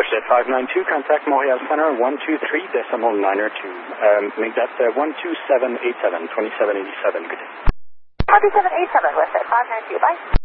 WestJet 592, contact Montreal Center 123.902. Make that 12787, 2787. Good day. 2787, WestJet 592, bye.